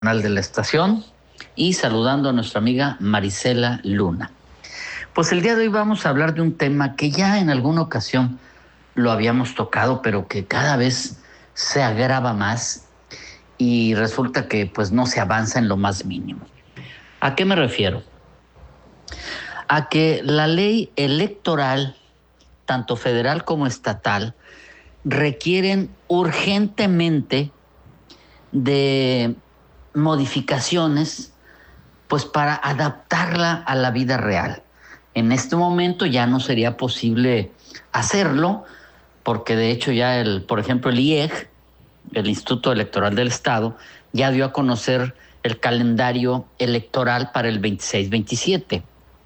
De la estación y saludando a nuestra amiga Marisela Luna. Pues el día de hoy vamos a hablar de un tema que ya en alguna ocasión lo habíamos tocado, pero que cada vez se agrava más y resulta que pues no se avanza en lo más mínimo. ¿A qué me refiero? A que la ley electoral, tanto federal como estatal, requieren urgentemente de modificaciones pues para adaptarla a la vida real. En este momento ya no sería posible hacerlo, porque de hecho ya por ejemplo, el IEG, el Instituto Electoral del Estado, ya dio a conocer el calendario electoral para el 26-27.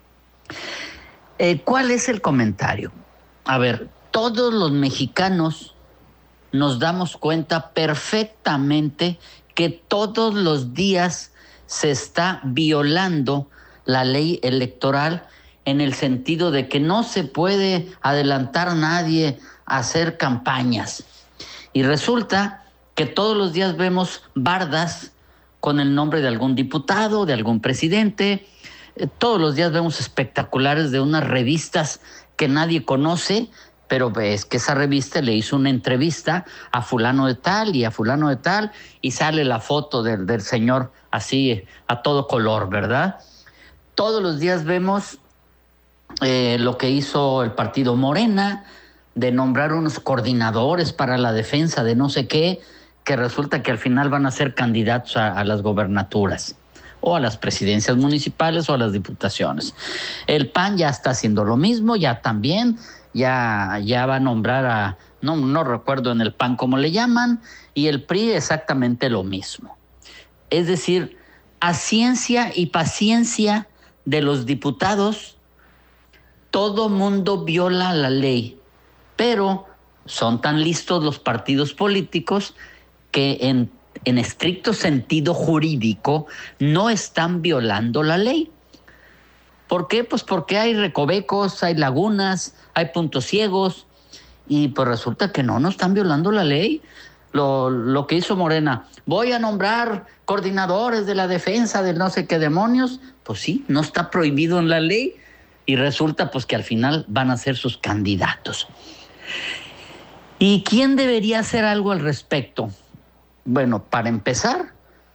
¿Cuál es el comentario? A ver, todos los mexicanos nos damos cuenta perfectamente que todos los días se está violando la ley electoral en el sentido de que no se puede adelantar a nadie a hacer campañas. Y resulta que todos los días vemos bardas con el nombre de algún diputado, de algún presidente. Todos los días vemos espectaculares de unas revistas que nadie conoce, pero es que esa revista le hizo una entrevista a fulano de tal y a fulano de tal y sale la foto del señor así a todo color, ¿verdad? Todos los días vemos lo que hizo el partido Morena de nombrar unos coordinadores para la defensa de no sé qué, que resulta que al final van a ser candidatos a las gobernaturas o a las presidencias municipales o a las diputaciones. El PAN ya está haciendo lo mismo, ya también, ya va a nombrar a, no recuerdo en el PAN cómo le llaman, y el PRI exactamente lo mismo. Es decir, a ciencia y paciencia de los diputados, todo mundo viola la ley, pero son tan listos los partidos políticos que en estricto sentido jurídico no están violando la ley. ¿Por qué? Pues porque hay recovecos, hay lagunas, hay puntos ciegos y pues resulta que no están violando la ley. Lo que hizo Morena, voy a nombrar coordinadores de la defensa de no sé qué demonios, pues sí, no está prohibido en la ley y resulta pues que al final van a ser sus candidatos. ¿Y quién debería hacer algo al respecto? Bueno, para empezar,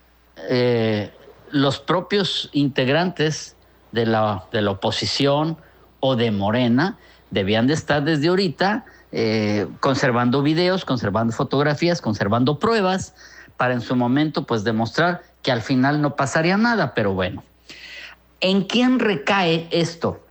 los propios integrantes de la oposición o de Morena debían de estar desde ahorita conservando videos, conservando fotografías, conservando pruebas para en su momento pues demostrar que al final no pasaría nada, pero bueno. ¿En quién recae esto?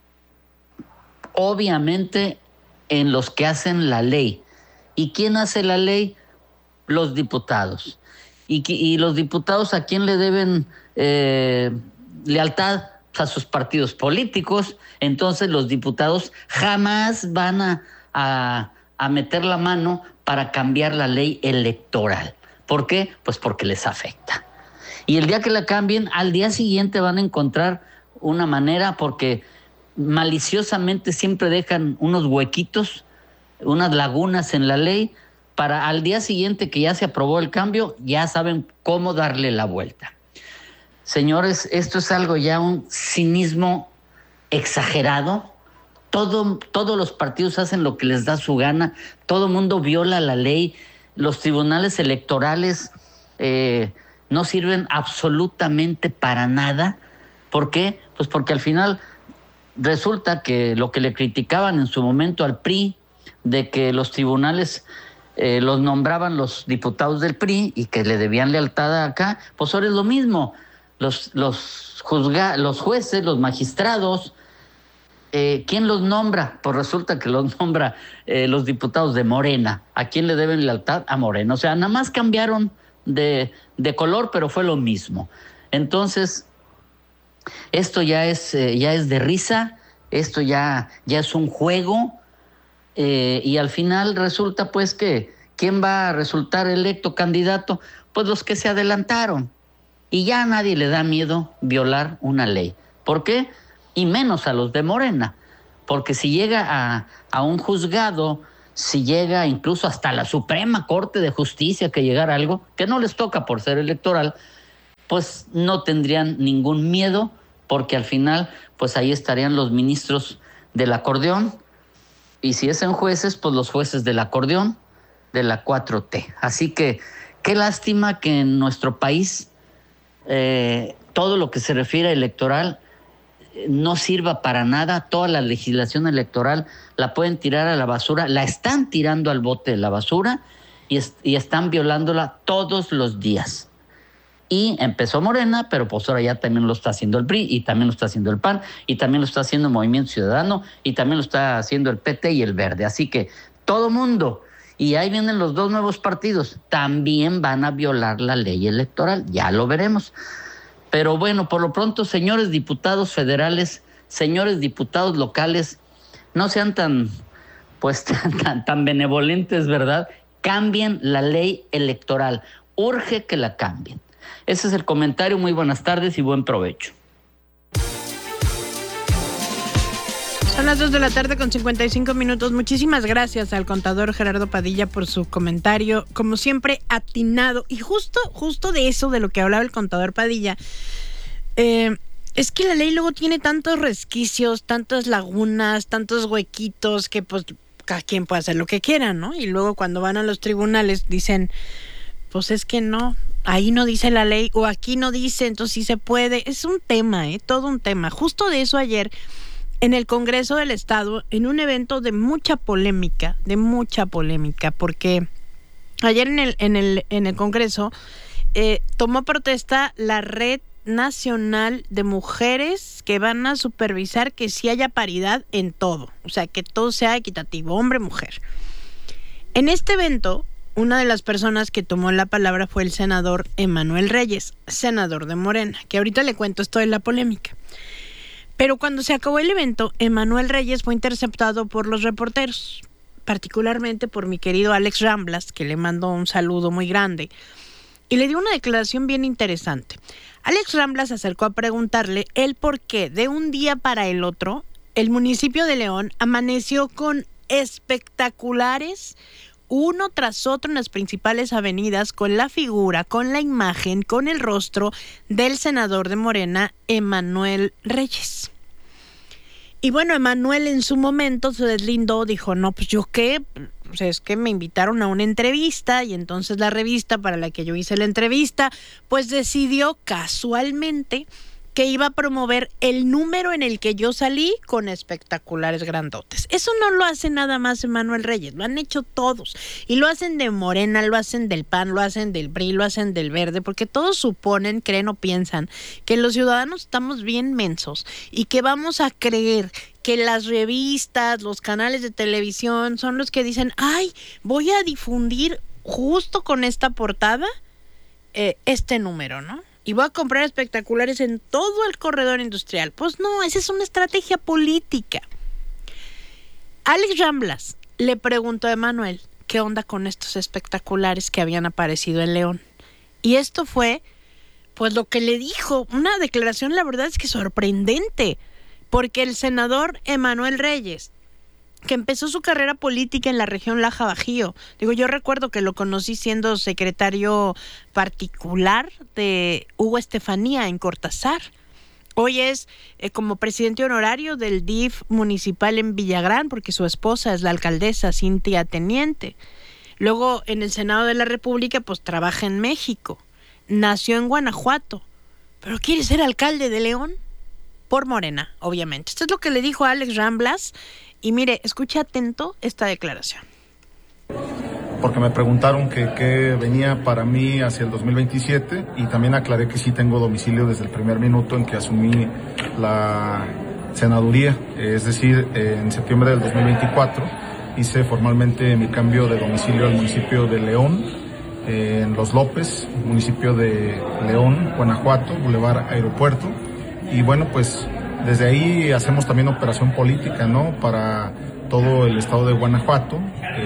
Obviamente en los que hacen la ley. ¿Y quién hace la ley? Los diputados. ¿Y los diputados a quién le deben lealtad? A sus partidos políticos. Entonces los diputados jamás van a meter la mano para cambiar la ley electoral. ¿Por qué? Pues porque les afecta. Y el día que la cambien, al día siguiente van a encontrar una manera, porque maliciosamente siempre dejan unos huequitos, unas lagunas en la ley, para al día siguiente que ya se aprobó el cambio, ya saben cómo darle la vuelta. Señores, esto es algo ya un cinismo exagerado. Todos los partidos hacen lo que les da su gana, todo mundo viola la ley, los tribunales electorales no sirven absolutamente para nada. ¿Por qué? Pues porque al final resulta que lo que le criticaban en su momento al PRI, de que los tribunales los nombraban los diputados del PRI y que le debían lealtad acá, pues ahora es lo mismo. Los jueces, los magistrados, ¿quién los nombra? Pues resulta que los nombra los diputados de Morena. ¿A quién le deben lealtad? A Morena. O sea, nada más cambiaron de color, pero fue lo mismo. Entonces, esto ya es de risa, esto ya es un juego, y al final resulta pues que ¿quién va a resultar electo candidato? Pues los que se adelantaron. Y ya a nadie le da miedo violar una ley. ¿Por qué? Y menos a los de Morena. Porque si llega a un juzgado, si llega incluso hasta la Suprema Corte de Justicia que llegara algo, que no les toca por ser electoral, pues no tendrían ningún miedo, porque al final pues ahí estarían los ministros del acordeón, y si es en jueces, pues los jueces del acordeón de la 4T. Así que qué lástima que en nuestro país todo lo que se refiere a electoral no sirva para nada. Toda la legislación electoral la pueden tirar a la basura, la están tirando al bote de la basura y están violándola todos los días. Y empezó Morena, pero pues ahora ya también lo está haciendo el PRI, y también lo está haciendo el PAN, y también lo está haciendo Movimiento Ciudadano, y también lo está haciendo el PT y el Verde. Así que todo mundo, y ahí vienen los dos nuevos partidos, también van a violar la ley electoral, ya lo veremos. Pero bueno, por lo pronto, señores diputados federales, señores diputados locales, no sean tan benevolentes, ¿verdad? Cambien la ley electoral. Urge que la cambien. Ese es el comentario. Muy buenas tardes y buen provecho. Son las 2 de la tarde con 55 minutos. Muchísimas gracias al contador Gerardo Padilla por su comentario, como siempre atinado. Y justo de eso, de lo que hablaba el contador Padilla, es que la ley luego tiene tantos resquicios, tantas lagunas, tantos huequitos, que pues cada quien puede hacer lo que quiera, ¿no? Y luego cuando van a los tribunales dicen, pues es que no, ahí no dice la ley, o aquí no dice, entonces sí se puede. Es un tema, todo un tema. Justo de eso ayer, en el Congreso del Estado, en un evento de mucha polémica, porque ayer en el Congreso tomó protesta la Red Nacional de Mujeres que van a supervisar que sí haya paridad en todo, o sea, que todo sea equitativo, hombre, mujer. En este evento, una de las personas que tomó la palabra fue el senador Emanuel Reyes, senador de Morena, que ahorita le cuento esto de la polémica. Pero cuando se acabó el evento, Emanuel Reyes fue interceptado por los reporteros, particularmente por mi querido Alex Ramblas, que le mando un saludo muy grande, y le dio una declaración bien interesante. Alex Ramblas se acercó a preguntarle el por qué de un día para el otro el municipio de León amaneció con espectaculares uno tras otro en las principales avenidas, con la figura, con la imagen, con el rostro del senador de Morena, Emanuel Reyes. Y bueno, Emanuel en su momento se deslindó, dijo, no, pues yo qué, pues es que me invitaron a una entrevista, y entonces la revista para la que yo hice la entrevista, pues decidió casualmente que iba a promover el número en el que yo salí con espectaculares grandotes. Eso no lo hace nada más Emanuel Reyes, lo han hecho todos. Y lo hacen de Morena, lo hacen del PAN, lo hacen del PRI, lo hacen del Verde, porque todos suponen, creen o piensan que los ciudadanos estamos bien mensos y que vamos a creer que las revistas, los canales de televisión son los que dicen, ay, voy a difundir justo con esta portada este número, ¿no? Y voy a comprar espectaculares en todo el corredor industrial. Pues no, esa es una estrategia política. Alex Ramblas le preguntó a Emanuel qué onda con estos espectaculares que habían aparecido en León. Y esto fue, pues lo que le dijo, una declaración, la verdad es que sorprendente, porque el senador Emanuel Reyes, que empezó su carrera política en la región Laja Bajío. Digo, yo recuerdo que lo conocí siendo secretario particular de Hugo Estefanía en Cortázar. Hoy es como presidente honorario del DIF municipal en Villagrán, porque su esposa es la alcaldesa Cintia Teniente. Luego en el Senado de la República, pues trabaja en México. Nació en Guanajuato, pero quiere ser alcalde de León por Morena, obviamente. Esto es lo que le dijo a Alex Ramblas. Y mire, escuche atento esta declaración. Porque me preguntaron qué venía para mí hacia el 2027, y también aclaré que sí tengo domicilio desde el primer minuto en que asumí la senaduría, es decir, en septiembre del 2024 hice formalmente mi cambio de domicilio al municipio de León, en Los López, municipio de León, Guanajuato, Boulevard Aeropuerto, y bueno, pues desde ahí hacemos también operación política, ¿no? Para todo el estado de Guanajuato.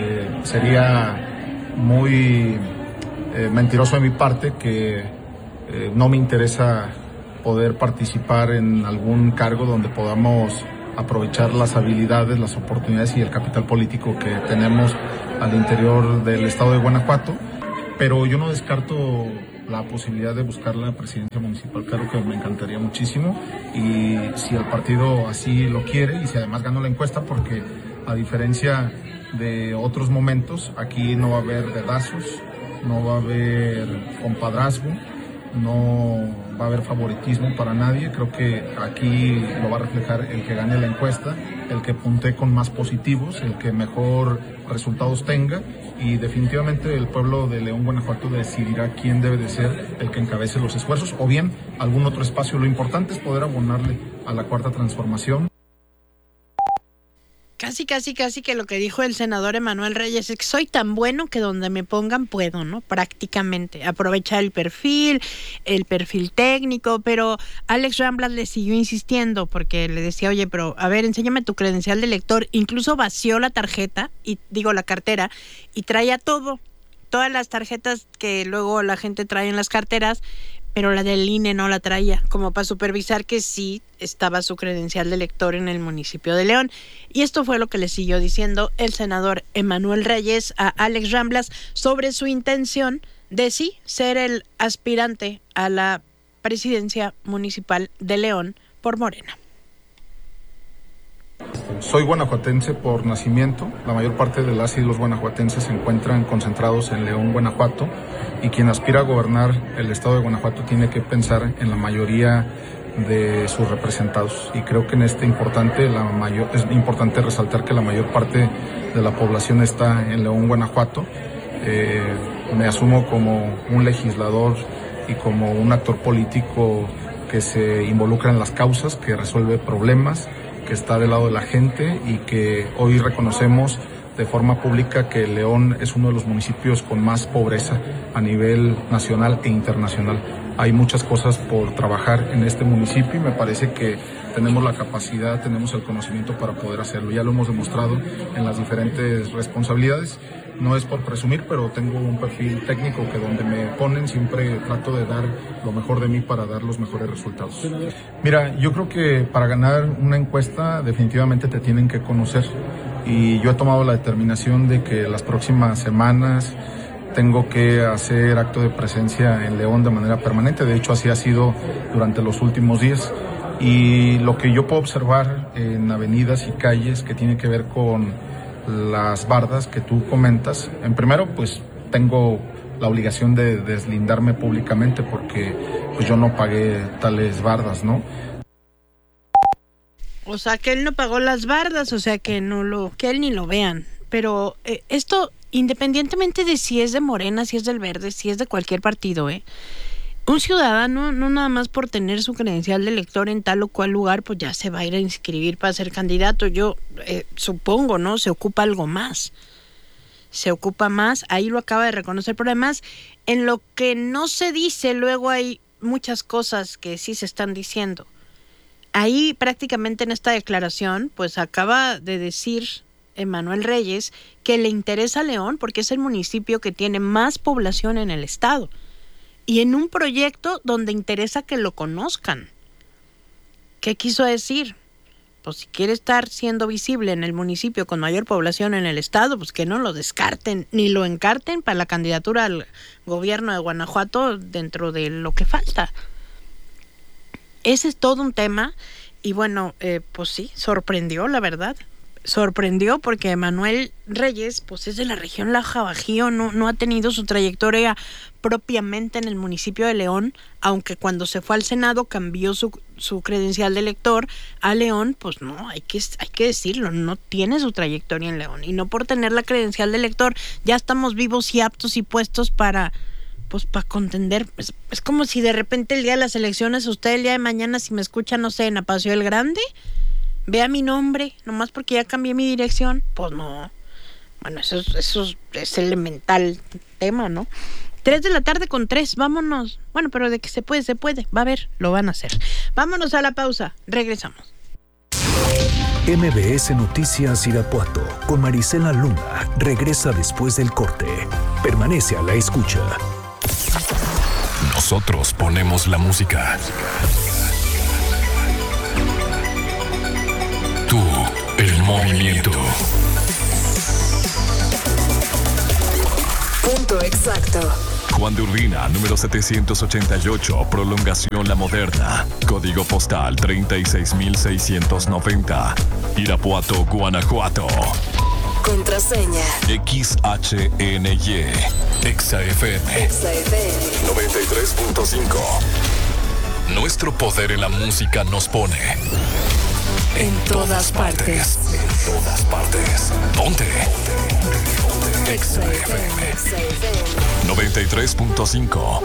Sería muy mentiroso de mi parte que no me interesa poder participar en algún cargo donde podamos aprovechar las habilidades, las oportunidades y el capital político que tenemos al interior del estado de Guanajuato. Pero yo no descarto la posibilidad de buscar la presidencia municipal. Claro que me encantaría muchísimo, y si el partido así lo quiere y si además ganó la encuesta, porque a diferencia de otros momentos, aquí no va a haber dedazos, no va a haber compadrazgo, no va a haber favoritismo para nadie. Creo que aquí lo va a reflejar el que gane la encuesta, el que puntee con más positivos, el que mejor resultados tenga, y definitivamente el pueblo de León, Guanajuato decidirá quién debe de ser el que encabece los esfuerzos, o bien algún otro espacio. Lo importante es poder abonarle a la Cuarta Transformación. Casi que lo que dijo el senador Emanuel Reyes es que soy tan bueno que donde me pongan puedo, ¿no? Prácticamente. Aprovechar el perfil técnico, pero Alex Ramblas le siguió insistiendo porque le decía, oye, pero a ver, enséñame tu credencial de lector. Incluso vació la tarjeta, la cartera, y traía todas las tarjetas que luego la gente trae en las carteras, pero la del INE no la traía, como para supervisar que sí estaba su credencial de lector en el municipio de León. Y esto fue lo que le siguió diciendo el senador Emanuel Reyes a Alex Ramblas sobre su intención de sí ser el aspirante a la presidencia municipal de León por Morena. Soy guanajuatense por nacimiento. La mayor parte de las y los guanajuatenses se encuentran concentrados en León, Guanajuato, y quien aspira a gobernar el estado de Guanajuato tiene que pensar en la mayoría de sus representados, y creo que en es importante resaltar que la mayor parte de la población está en León, Guanajuato. Me asumo como un legislador y como un actor político que se involucra en las causas, que resuelve problemas, que está del lado de la gente, y que hoy reconocemos de forma pública que León es uno de los municipios con más pobreza a nivel nacional e internacional. Hay muchas cosas por trabajar en este municipio y me parece que tenemos la capacidad, tenemos el conocimiento para poder hacerlo. Ya lo hemos demostrado en las diferentes responsabilidades. No es por presumir, pero tengo un perfil técnico que donde me ponen siempre trato de dar lo mejor de mí para dar los mejores resultados. Mira, yo creo que para ganar una encuesta definitivamente te tienen que conocer, y yo he tomado la determinación de que las próximas semanas tengo que hacer acto de presencia en León de manera permanente. De hecho, así ha sido durante los últimos días, y lo que yo puedo observar en avenidas y calles que tiene que ver con las bardas que tú comentas, en primero, pues tengo la obligación de deslindarme públicamente porque pues yo no pagué tales bardas, ¿no? O sea, que él no pagó las bardas, o sea, que él ni lo vean. Pero esto, independientemente de si es de Morena, si es del Verde, si es de cualquier partido, un ciudadano, no nada más por tener su credencial de elector en tal o cual lugar, pues ya se va a ir a inscribir para ser candidato. Yo supongo, ¿no? Se ocupa algo más. Se ocupa más, ahí lo acaba de reconocer, pero además, en lo que no se dice, luego hay muchas cosas que sí se están diciendo. Ahí prácticamente en esta declaración, pues acaba de decir Emanuel Reyes que le interesa León porque es el municipio que tiene más población en el estado. Y en un proyecto donde interesa que lo conozcan. ¿Qué quiso decir? Pues si quiere estar siendo visible en el municipio con mayor población en el estado, pues que no lo descarten, ni lo encarten para la candidatura al gobierno de Guanajuato dentro de lo que falta. Ese es todo un tema, y bueno, pues sí, sorprendió, la verdad. Sorprendió porque Emanuel Reyes pues es de la región Laja Bajío, no ha tenido su trayectoria propiamente en el municipio de León, aunque cuando se fue al Senado cambió su credencial de elector a León. Pues no, hay que decirlo, no tiene su trayectoria en León, y no por tener la credencial de elector ya estamos vivos y aptos y puestos para contender. Es como si de repente el día de las elecciones, usted el día de mañana, si me escucha, no sé, en Apacio el Grande, vea mi nombre, nomás porque ya cambié mi dirección. Pues no. Bueno, eso es elemental tema, ¿no? 3:03 p.m, vámonos. Bueno, pero de que se puede, va a ver, lo van a hacer. Vámonos a la pausa, regresamos. MBS Noticias Irapuato, con Marisela Luna, regresa después del corte. Permanece a la escucha. Nosotros ponemos la música. Tú, el movimiento. Punto exacto. Juan de Urbina, número 788, prolongación La Moderna. Código postal 36690. Irapuato, Guanajuato. Contraseña XHNY. XFM 93.5. Nuestro poder en la música nos pone en todas partes. En todas partes. Ponte. XFM 93.5.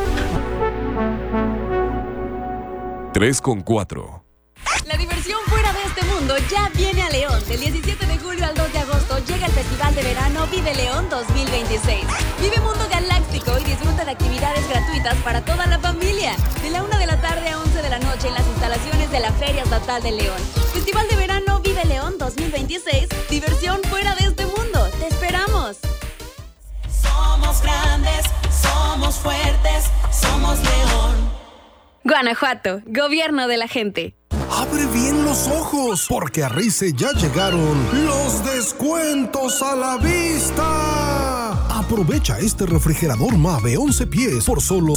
3.4. La diversión fuera de este mundo ya viene a León. Del 17 de julio al 2 de agosto llega el Festival de Verano Vive León 2026. Vive Mundo Galáctico y disfruta de actividades gratuitas para toda la familia. De la 1 de la tarde a 11 de la noche en las instalaciones de la Feria Estatal de León. Festival de Verano Vive León 2026. Diversión fuera de este mundo. ¡Te esperamos! Somos grandes, somos fuertes, somos León. Guanajuato, gobierno de la gente. Abre bien los ojos, porque a Rice ya llegaron los descuentos a la vista. Aprovecha este refrigerador Mave 11 pies por solo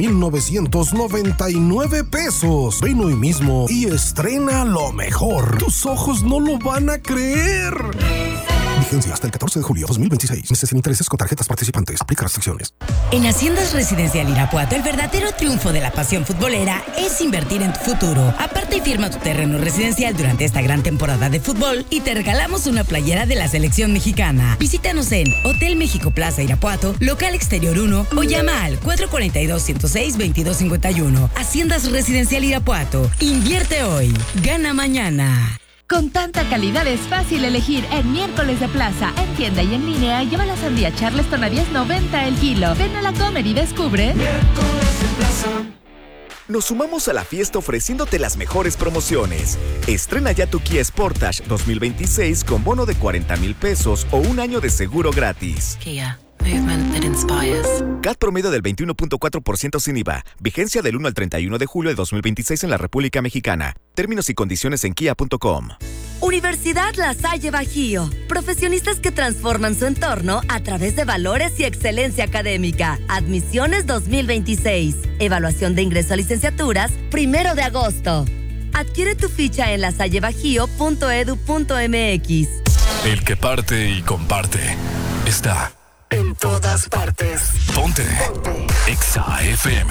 7,999 pesos. Ven hoy mismo y estrena lo mejor. Tus ojos no lo van a creer. Vigencia hasta el 14 de julio 2026. Meses sin intereses con tarjetas participantes. Aplica restricciones. En Haciendas Residencial Irapuato, el verdadero triunfo de la pasión futbolera es invertir en tu futuro. Aparte y firma tu terreno residencial durante esta gran temporada de fútbol y te regalamos una playera de la selección mexicana. Visítanos en Hotel México Plaza Irapuato, local exterior 1 o llama al 442-106-2251. Haciendas Residencial Irapuato. Invierte hoy. Gana mañana. Con tanta calidad es fácil elegir en Miércoles de Plaza. En tienda y en línea lleva la sandía Charleston a $10.90 el kilo. Ven a la Comer y descubre. Miércoles de Plaza. Nos sumamos a la fiesta ofreciéndote las mejores promociones. Estrena ya tu Kia Sportage 2026 con bono de 40,000 pesos o un año de seguro gratis. Kia. Movement that inspires. CAT promedio del 21.4% sin IVA. Vigencia del 1 al 31 de julio de 2026 en la República Mexicana. Términos y condiciones en kia.com. Universidad La Salle Bajío. Profesionistas que transforman su entorno a través de valores y excelencia académica. Admisiones 2026. Evaluación de ingreso a licenciaturas 1 de agosto. Adquiere tu ficha en lasallebajío.edu.mx. El que parte y comparte está en todas partes. Ponte. Exa FM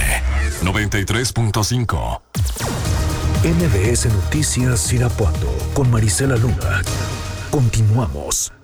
93.5. MBS Noticias Irapuato con Marisela Luna. Continuamos.